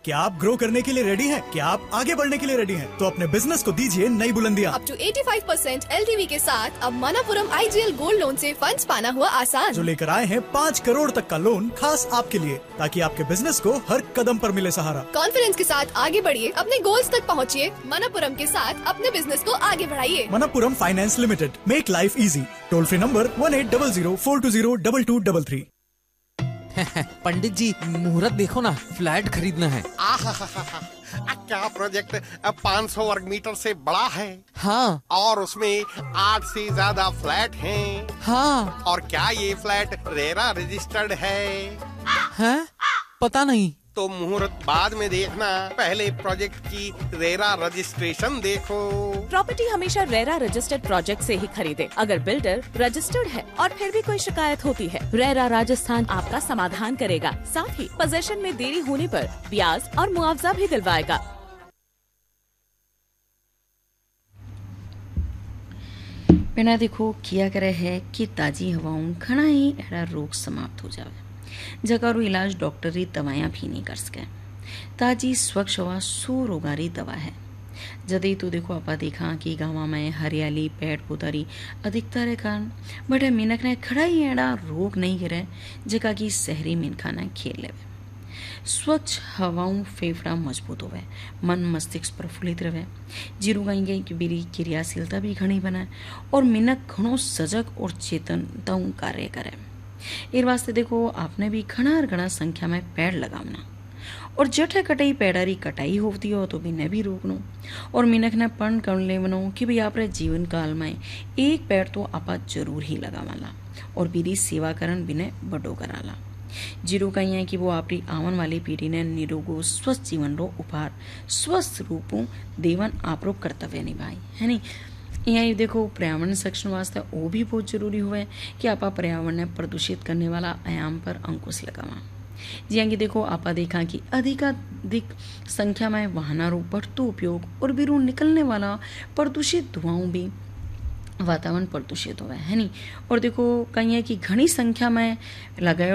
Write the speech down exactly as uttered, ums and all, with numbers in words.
क्या आप ग्रो करने के लिए रेडी हैं? क्या आप आगे बढ़ने के लिए रेडी हैं? तो अपने बिजनेस को दीजिए नई बुलंदियां। अप टू पचासी परसेंट एलटीवी के साथ अब मनापुरम आईजीएल गोल्ड लोन से फंड्स पाना हुआ आसान। जो लेकर आए हैं पाँच करोड़ तक का लोन खास आपके लिए, ताकि आपके बिजनेस को हर कदम पर मिले सहारा। कॉन्फिडेंस के साथ आगे बढ़िए, अपने गोल्स तक पहुँचिए। मनापुरम के साथ अपने बिजनेस को आगे बढ़ाइए। Manappuram finance limited, make life easy. Toll free number one eight double zero four to zero double two double three. पंडित जी, मुहूर्त देखो ना, फ्लैट खरीदना है। आ, क्या प्रोजेक्ट पाँच सौ वर्ग मीटर से बड़ा है? हाँ। और उसमें आठ से ज्यादा फ्लैट हैं। हाँ। और क्या ये फ्लैट रेरा रजिस्टर्ड है? हैं? पता नहीं। तो मुहूर्त बाद में देखना, पहले प्रोजेक्ट की रेरा रजिस्ट्रेशन देखो। प्रॉपर्टी हमेशा रेरा रजिस्टर्ड प्रोजेक्ट से ही खरीदे। अगर बिल्डर रजिस्टर्ड है और फिर भी कोई शिकायत होती है, रेरा राजस्थान आपका समाधान करेगा। साथ ही पोजेशन में देरी होने पर ब्याज और मुआवजा भी दिलवाएगा। बिना देखो किया करे है कि ताजी हवाओं घना ही एड़ा रोग समाप्त हो जावे, जगह इलाज डॉक्टरी दवाइयाँ भी नहीं कर सके। ताजी स्वच्छ हवा सो रोगारी दवा है। जदे तो देखो आपा देखा कि गाँव में हरियाली पेड़ पौधारी अधिकता रे कारण बड़े मिनक ने खड़ा ही एड़ा रोग नहीं गिरे, जगह की शहरी मिनखाना खेल लेवे। स्वच्छ हवाओं फेफड़ा मजबूत होवे, मन मस्तिष्क प्रफुल्लित रहे, जीरू गई की बीरी क्रियाशीलता भी घनी बनाए और मिनक घणो सजग और चेतनताऊ कार्य करे। एर वास्ते देखो आपने भी घना घना संख्या में पेड़ लगावना, और जठे कटाई पेड़ारी कटाई होती हो तो भी ने भी रोकनो, और मिनक ने पण कर लेवनो कि भाई आपरे जीवन काल में एक पेड़ तो आपा जरूर ही लगावाला, और बीरी सेवा करन बिने बड़ो कराला। जीरो कही है कि वो आपरी आवन वाली पीढ़ी ने निरोगो स्वस्थ जीवन रो उपहार स्वस्थ रूपों देवन आपरो कर्तव्य निभाई है नी। यहाँ देखो पर्यावरण संरक्षण वास्ते वो भी बहुत जरूरी हुआ है कि आपा पर्यावरण ने प्रदूषित करने वाला आयाम पर अंकुश लगावा। जी कि देखो आपा देखा कि अधिकाधिक संख्या में वाहनों बढ़तो उपयोग और बिरू निकलने वाला प्रदूषित धुआं भी वातावरण प्रदूषित हुआ है नी। और देखो कहीं है कि घनी संख्या में लगाए